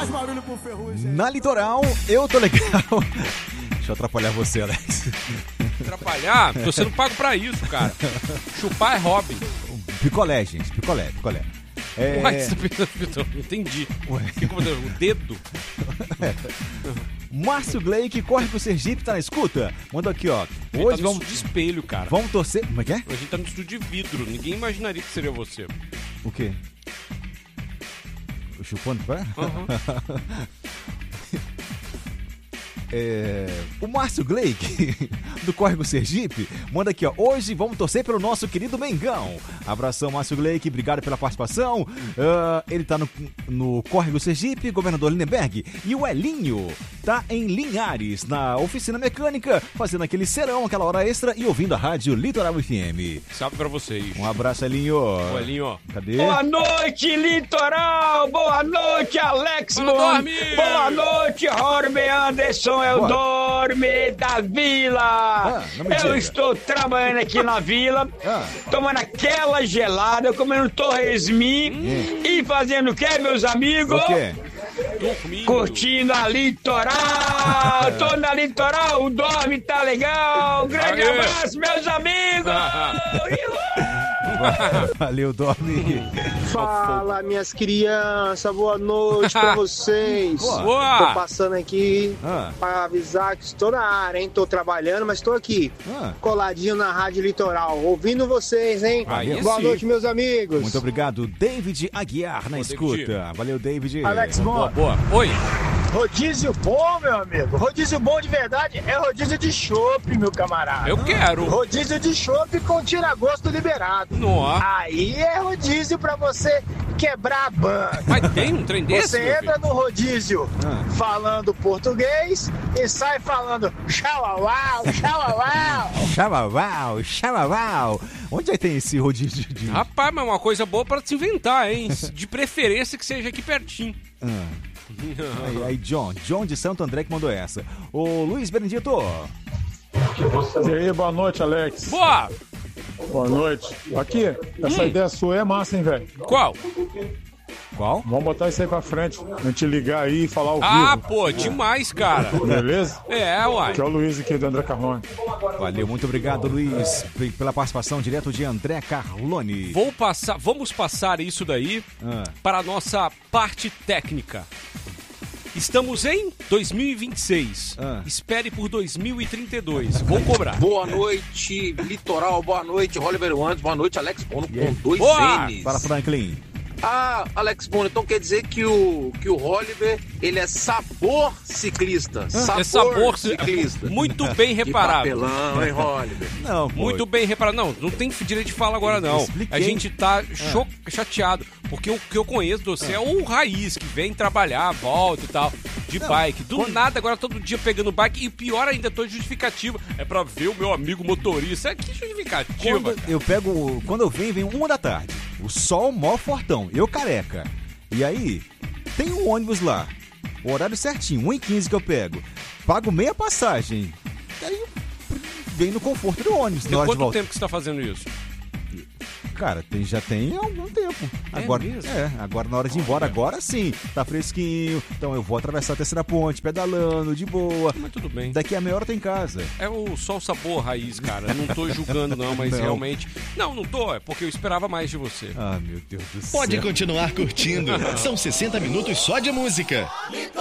Faz barulho pro Ferrugem. Na Litoral, eu tô legal. Deixa eu atrapalhar você, Alex. Atrapalhar? Tô sendo pago pra isso, cara. Chupar é hobby. Picolé, gente. Picolé. Ué, você tá pensando? Entendi. O dedo? Márcio Gleick, corre pro Sergipe, tá na escuta? Manda aqui, ó. Hoje tá vamos de espelho, cara. Vamos torcer. Como é que é? A gente tá no estúdio de vidro. Ninguém imaginaria que seria você. O quê? O chupando pé? Uhum. O Márcio Gleick, do Córrego Sergipe, manda aqui, ó. Hoje vamos torcer pelo nosso querido Mengão. Abração, Márcio Gleick, obrigado pela participação. Ele tá no Córrego Sergipe, governador Lindenberg. E o Elinho tá em Linhares, na oficina mecânica, fazendo aquele serão, aquela hora extra e ouvindo a rádio Litoral FM. Salve pra vocês. Um abraço, Elinho. Ô, Elinho. Cadê? Boa noite, Litoral! Boa noite, Alex Bon! Boa noite, Jorge Anderson, é o Dorme da Vila! Eu estou trabalhando aqui na Vila, tomando aquela gelada, comendo torresmin e fazendo o que, meus amigos? O quê? Curtindo a Litoral! Tô na Litoral, o Dorme tá legal! Grande abraço, meus amigos! Valeu, Dorme. Fala, minhas crianças, boa noite pra vocês. Boa. Tô passando aqui pra avisar que estou na área, hein? Tô trabalhando, mas tô aqui, coladinho na Rádio Litoral, ouvindo vocês, hein? Boa noite, meus amigos. Muito obrigado, David Aguiar, na escuta. David. Valeu, David. Alex Bon. Boa. Oi. Rodízio bom, meu amigo. Rodízio bom de verdade é rodízio de chopp, meu camarada. Eu quero. Rodízio de chopp com tira-gosto liberado. Nossa. Aí é rodízio pra você quebrar a banca. Mas tem um trem desse, Você entra no rodízio falando português e sai falando xauauau, xauauau. Xababau. Onde é que tem esse rodízio de... Rapaz, mas é uma coisa boa pra se inventar, hein? De preferência que seja aqui pertinho. Aí, John de Santo André que mandou essa. Ô, Luiz Benedito. E aí, boa noite, Alex. Boa noite. Aqui, essa ideia sua é massa, hein, velho? Qual? Vamos botar isso aí pra frente. A gente ligar aí e falar ao vivo. Ah, pô, demais, cara. Beleza? Uai. Que é o Luiz aqui do André Carlone. Valeu, muito obrigado, Luiz, pela participação direto de André Carlone. Vamos passar isso daí para a nossa parte técnica. Estamos em 2026. Espere por 2032. Vou cobrar. Boa noite, Litoral. Boa noite, Oliver Wandes. Boa noite, Alex Bono, com 2 N's. Fala, Franklin. Alex Bono, então quer dizer que o Oliver, ele é sabor ciclista. Sabor ciclista. Muito bem reparado. Que papelão, hein, Oliver? Não, muito bem reparado. Não tem direito de fala agora, não. A gente tá chateado, porque o que eu conheço de você é um raiz que vem trabalhar, volta e tal, de bike. Do nada, agora todo dia pegando bike. E pior ainda, tô justificativa. É pra ver o meu amigo motorista. Que justificativa, Quando eu venho, vem 1 da tarde. O sol mó fortão. Eu careca. E aí, tem um ônibus lá. O horário certinho, 1h15 que eu pego. Pago meia passagem. Aí vem no conforto do ônibus. Tem quanto tempo que você tá fazendo isso? Cara, já tem algum tempo. Agora, agora na hora de ir embora, agora sim, tá fresquinho. Então eu vou atravessar a terceira ponte, pedalando, de boa. Mas tudo bem. Daqui a meia hora tô em casa. É só o sabor raiz, cara. Não tô julgando não, mas realmente... Não tô, é porque eu esperava mais de você. Ah, meu Deus do céu. Pode continuar curtindo. São 60 minutos só de música.